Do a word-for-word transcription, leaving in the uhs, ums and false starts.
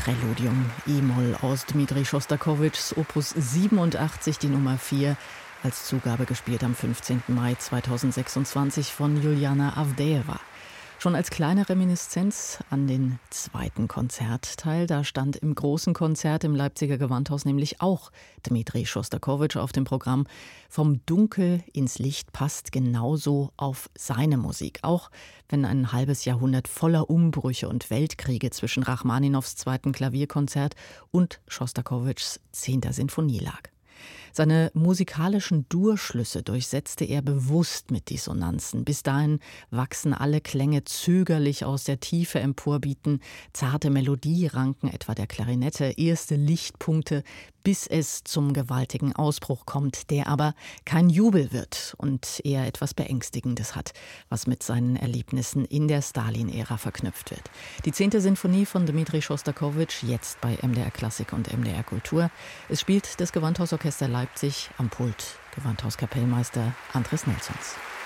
Präludium E-Moll aus Dmitri Schostakowitschs Opus siebenundachtzig, die Nummer vier, als Zugabe gespielt am fünfzehnten Mai zweitausendsechsundzwanzig von Juliana Avdejewa. Schon als kleine Reminiszenz an den zweiten Konzertteil, da stand im großen Konzert im Leipziger Gewandhaus nämlich auch Dmitri Schostakowitsch auf dem Programm. Vom Dunkel ins Licht passt genauso auf seine Musik, auch wenn ein halbes Jahrhundert voller Umbrüche und Weltkriege zwischen Rachmaninows zweiten Klavierkonzert und Schostakowitschs zehnter Sinfonie lag. Seine musikalischen Durchschlüsse durchsetzte er bewusst mit Dissonanzen. Bis dahin wachsen alle Klänge zögerlich aus der Tiefe empor, bieten zarte Melodieranken, etwa der Klarinette, erste Lichtpunkte, bis es zum gewaltigen Ausbruch kommt, der aber kein Jubel wird und eher etwas Beängstigendes hat, was mit seinen Erlebnissen in der Stalin-Ära verknüpft wird. Die zehnte Sinfonie von Dmitri Schostakowitsch, jetzt bei M D R Klassik und M D R Kultur. Es spielt das Gewandhausorchester Leipzig, am Pult Gewandhauskapellmeister Andres Nelsons.